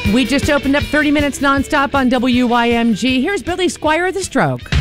We just opened up 30 minutes nonstop on WYMG. Here's Billy Squire of the Stroke.